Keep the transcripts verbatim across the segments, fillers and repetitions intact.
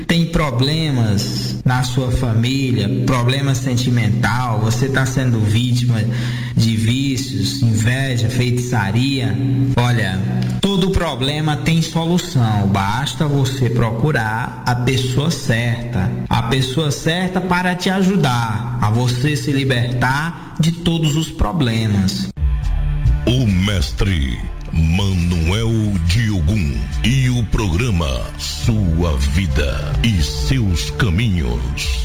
tem problemas na sua família, problema sentimental, você está sendo vítima de vícios, inveja, feitiçaria, olha, todo problema tem solução, basta você procurar a pessoa certa, a pessoa certa para te ajudar a você se libertar de todos os problemas. O mestre Manuel Diogun e o programa Sua Vida e Seus Caminhos.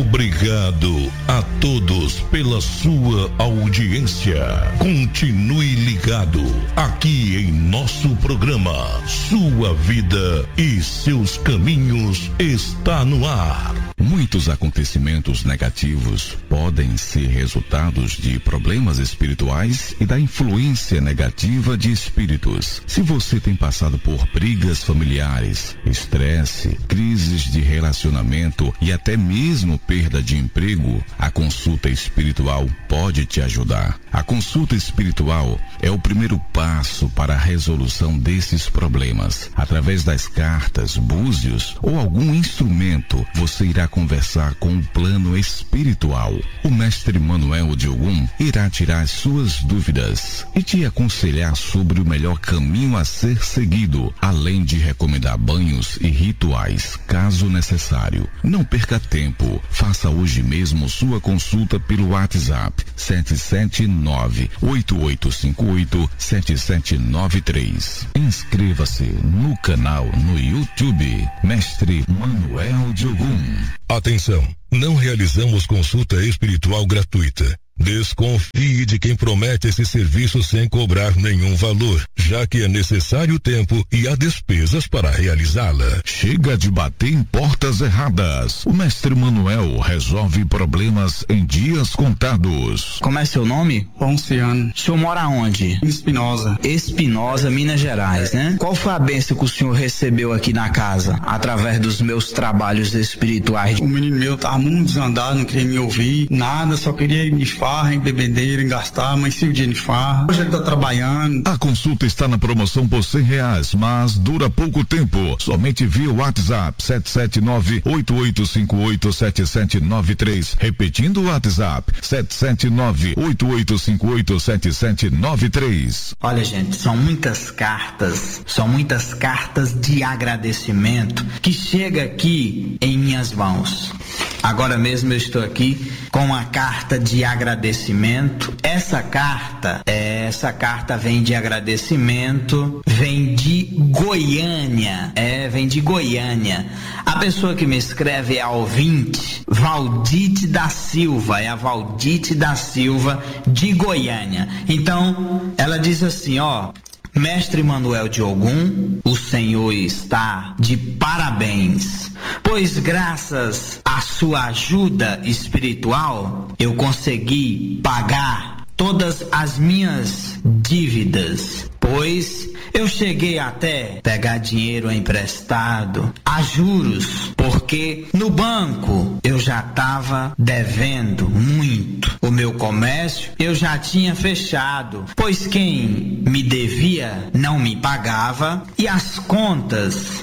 Obrigado a todos pela sua audiência. Continue ligado aqui em nosso programa Sua Vida e Seus Caminhos está no ar. Muitos acontecimentos negativos podem ser resultados de problemas espirituais e da influência negativa de espíritos. Se você tem passado por brigas familiares, estresse, crises de relacionamento e até mesmo perda de emprego, a consulta espiritual pode te ajudar. A consulta espiritual é o primeiro passo para a resolução desses problemas. Através das cartas, búzios ou algum instrumento, você irá conversar com o plano espiritual. O mestre Manuel Diogun irá tirar as suas dúvidas e te aconselhar sobre o melhor caminho a ser seguido, além de recomendar banhos e rituais, caso necessário. Não perca tempo, faça hoje mesmo sua consulta pelo WhatsApp sete sete nove, oito oito cinco oito, sete sete nove três. Inscreva-se no canal no YouTube Mestre Manuel Diogun. Atenção, não realizamos consulta espiritual gratuita. Desconfie de quem promete esse serviço sem cobrar nenhum valor, já que é necessário tempo e há despesas para realizá-la. Chega de bater em portas erradas. O mestre Manuel resolve problemas em dias contados. Como é seu nome? Ponciano. O senhor mora onde? Espinosa. Espinosa, Minas Gerais, né? Qual foi a bênção que o senhor recebeu aqui na casa, através dos meus trabalhos espirituais? O menino meu tava muito desandado, não queria me ouvir, nada, só queria me farra, em bebedeira, em gastar, mas se o dia de farra. Hoje ele tá trabalhando. A consulta está na promoção por cem reais, mas dura pouco tempo. Somente via WhatsApp sete sete nove, oito oito cinco oito, sete sete nove três. Repetindo o WhatsApp sete sete nove, oito oito cinco oito, sete sete nove três. Olha, gente, são muitas cartas, são muitas cartas de agradecimento que chega aqui em minhas mãos. Agora mesmo eu estou aqui com uma carta de agradecimento. Essa carta, é, essa carta vem de agradecimento, vem de Goiânia, é, vem de Goiânia. A pessoa que me escreve é a ouvinte Valdite da Silva, é a Valdite da Silva de Goiânia. Então, ela diz assim, ó: Mestre Manuel Diogun, o senhor está de parabéns, pois graças à sua ajuda espiritual, eu consegui pagar todas as minhas dívidas, pois eu cheguei até pegar dinheiro emprestado a juros, porque no banco eu já estava devendo muito. O meu comércio eu já tinha fechado, pois quem me devia não me pagava e as contas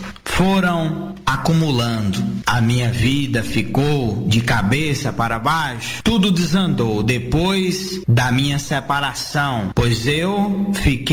foram acumulando. A minha vida ficou de cabeça para baixo, tudo desandou depois da minha separação, pois eu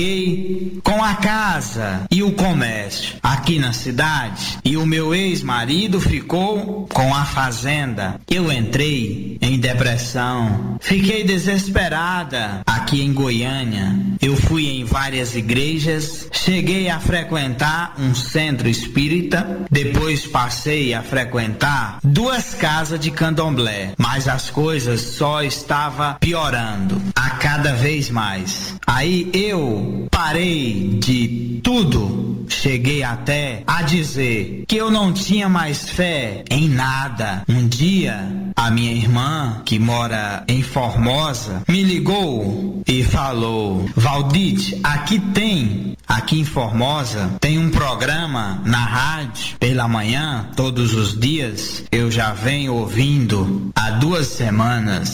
fiquei com a casa e o comércio aqui na cidade e o meu ex-marido ficou com a fazenda. Eu entrei em depressão, fiquei desesperada aqui em Goiânia. Eu fui em várias igrejas, cheguei a frequentar um centro espírita, depois passei a frequentar duas casas de candomblé, mas as coisas só estavam piorando a cada vez mais. Aí eu parei de tudo, cheguei até a dizer que eu não tinha mais fé em nada. Um dia, a minha irmã, que mora em Formosa, me ligou e falou: Valdite, aqui tem, aqui em Formosa, tem um programa na rádio, pela manhã, todos os dias, eu já venho ouvindo há duas semanas.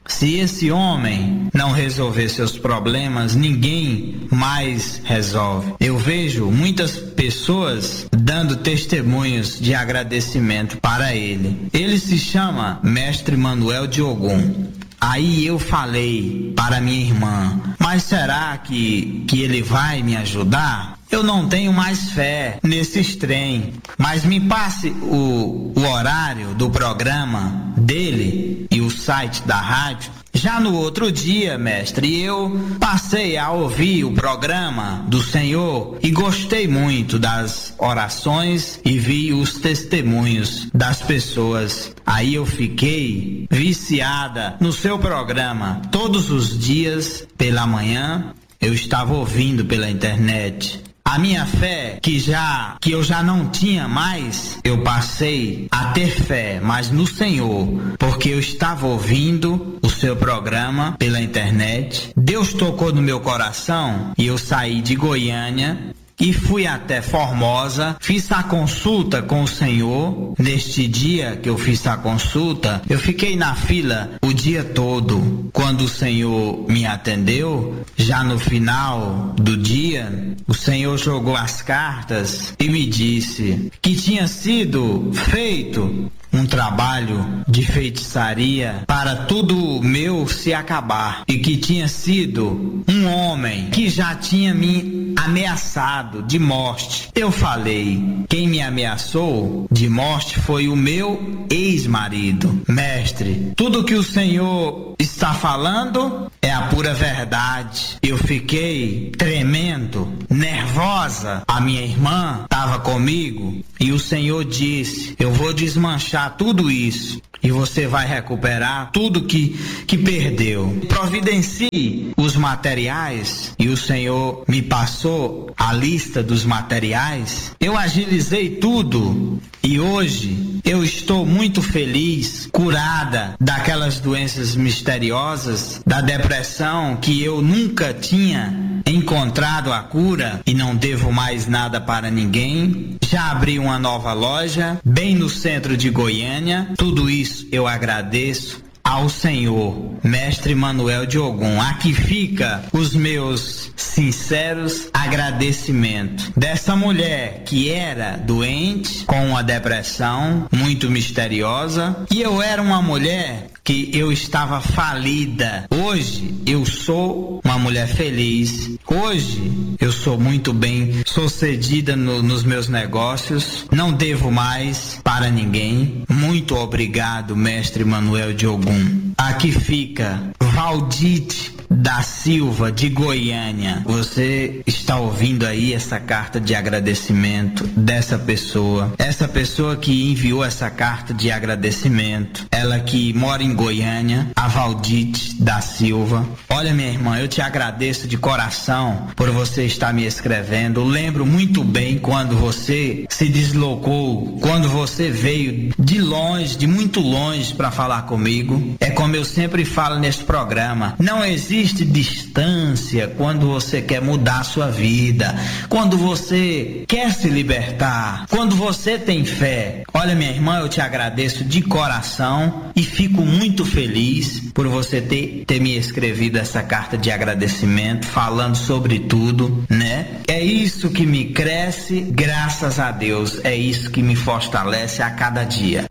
Se esse homem não resolver seus problemas, ninguém mais resolve. Eu vejo muitas pessoas dando testemunhos de agradecimento para ele. Ele se chama Mestre Manuel de Ogum. Aí eu falei para minha irmã, mas será que, que ele vai me ajudar? Eu não tenho mais fé nesses trem, mas me passe o, o horário do programa dele e o site da rádio. Já no outro dia, mestre, eu passei a ouvir o programa do Senhor e gostei muito das orações e vi os testemunhos das pessoas. Aí eu fiquei viciada no seu programa. Todos os dias, pela manhã, eu estava ouvindo pela internet. A minha fé, que já que eu já não tinha mais, eu passei a ter fé, mas no Senhor, porque eu estava ouvindo o seu programa pela internet. Deus tocou no meu coração e eu saí de Goiânia e fui até Formosa, fiz a consulta com o Senhor. Neste dia que eu fiz a consulta, eu fiquei na fila o dia todo. Quando o Senhor me atendeu, já no final do dia, o Senhor jogou as cartas e me disse que tinha sido feito um trabalho de feitiçaria para tudo meu se acabar, e que tinha sido um homem que já tinha me ameaçado de morte. Eu falei, quem me ameaçou de morte foi o meu ex-marido. Mestre, tudo que o Senhor está falando é a pura verdade. Eu fiquei tremendo, nervosa. A minha irmã estava comigo e o Senhor disse, eu vou desmanchar tudo isso e você vai recuperar tudo que, que perdeu. Providencie os materiais, e o Senhor me passou a lista dos materiais. Eu agilizei tudo e hoje eu estou muito feliz, curada daquelas doenças misteriosas, da depressão que eu nunca tinha encontrado a cura e não devo mais nada para ninguém. Já abri uma nova loja bem no centro de Goiânia. Tudo isso eu agradeço ao Senhor, Mestre Manuel de Ogum. Aqui fica os meus sinceros agradecimentos dessa mulher que era doente com uma depressão muito misteriosa, e eu era uma mulher que eu estava falida. Hoje eu sou uma mulher feliz. Hoje eu sou muito bem sucedida no, nos meus negócios. Não devo mais para ninguém. Muito obrigado, Mestre Manuel de Ogum. Aqui fica Valdite da Silva, de Goiânia. Você está ouvindo aí essa carta de agradecimento dessa pessoa. Essa pessoa que enviou essa carta de agradecimento, ela que mora em Goiânia, a Valdite da Silva. Olha, minha irmã, eu te agradeço de coração por você estar me escrevendo. Lembro muito bem quando você se deslocou, quando você veio de longe, de muito longe, para falar comigo. É como eu sempre falo nesse programa, não existe Existe distância quando você quer mudar a sua vida, quando você quer se libertar, quando você tem fé. Olha, minha irmã, eu te agradeço de coração e fico muito feliz por você ter, ter me escrevido essa carta de agradecimento, falando sobre tudo, né? É isso que me cresce, graças a Deus, é isso que me fortalece a cada dia.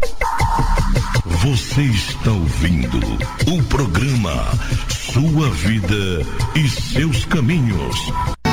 Você está ouvindo o programa Sua Vida e Seus Caminhos.